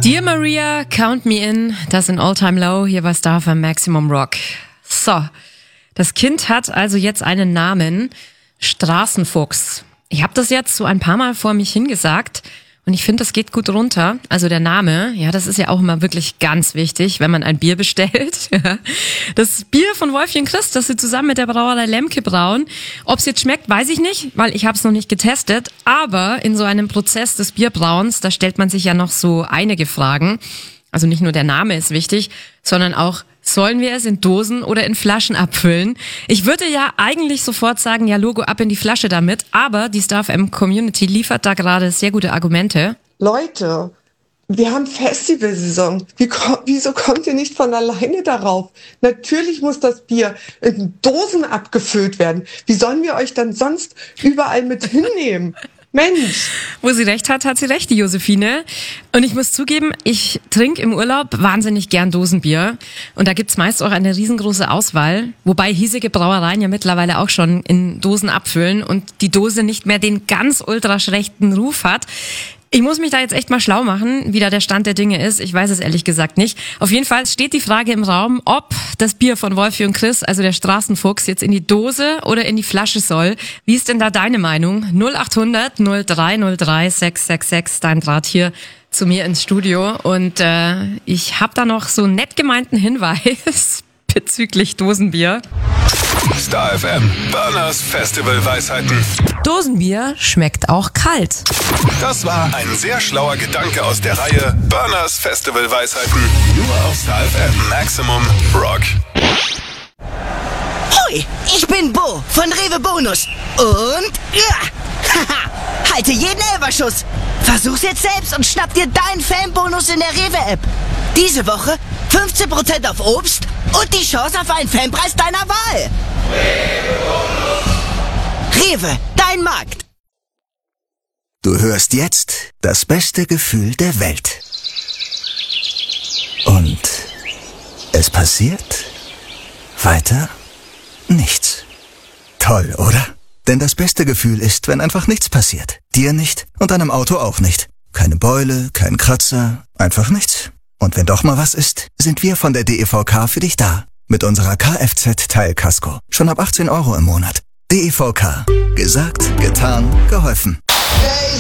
Dear Maria, Count Me In, das in All Time Low, hier bei Star FM Maximum Rock. So, das Kind hat also jetzt einen Namen, Straßenfuchs. Ich habe das jetzt so ein paar Mal vor mich hingesagt und ich finde, das geht gut runter. Also der Name, ja, das ist ja auch immer wirklich ganz wichtig, wenn man ein Bier bestellt. Das Bier von Wolfi und Chris, das sie zusammen mit der Brauerei Lemke brauen. Ob es jetzt schmeckt, weiß ich nicht, weil ich habe es noch nicht getestet. Aber in so einem Prozess des Bierbrauens, da stellt man sich ja noch so einige Fragen. Also nicht nur der Name ist wichtig, sondern auch, sollen wir es in Dosen oder in Flaschen abfüllen? Ich würde ja eigentlich sofort sagen, ja, Logo ab in die Flasche damit, aber die Star FM Community liefert da gerade sehr gute Argumente. Leute, wir haben Festivalsaison. Wieso kommt ihr nicht von alleine darauf? Natürlich muss das Bier in Dosen abgefüllt werden. Wie sollen wir euch dann sonst überall mit hinnehmen? Mensch! Wo sie recht hat, hat sie recht, die Josephine. Und ich muss zugeben, ich trinke im Urlaub wahnsinnig gern Dosenbier. Und da gibt's meist auch eine riesengroße Auswahl. Wobei hiesige Brauereien ja mittlerweile auch schon in Dosen abfüllen und die Dose nicht mehr den ganz ultra schlechten Ruf hat. Ich muss mich da jetzt echt mal schlau machen, wie da der Stand der Dinge ist. Ich weiß es ehrlich gesagt nicht. Auf jeden Fall steht die Frage im Raum, ob das Bier von Wolfi und Chris, also der Straßenfuchs, jetzt in die Dose oder in die Flasche soll. Wie ist denn da deine Meinung? 0800 0303 666, dein Draht hier zu mir ins Studio. Und ich habe da noch so einen nett gemeinten Hinweis bezüglich Dosenbier. Star FM, Burners Festival Weisheiten. Dosenbier schmeckt auch kalt. Das war ein sehr schlauer Gedanke aus der Reihe Burners Festival Weisheiten. Nur auf Star FM Maximum Rock. Hoi, ich bin Bo von Rewe Bonus. Und haha, halte jeden Elberschuss. Versuch's jetzt selbst und schnapp dir deinen Fanbonus in der Rewe-App. Diese Woche 15% auf Obst und die Chance auf einen Fanpreis deiner Wahl. Rewe, dein Markt. Du hörst jetzt das beste Gefühl der Welt. Und es passiert weiter nichts. Toll, oder? Denn das beste Gefühl ist, wenn einfach nichts passiert. Dir nicht und deinem Auto auch nicht. Keine Beule, kein Kratzer, einfach nichts. Und wenn doch mal was ist, sind wir von der DEVK für dich da. Mit unserer Kfz-Teilkasko. Schon ab 18 € im Monat. DEVK. Gesagt, getan, geholfen.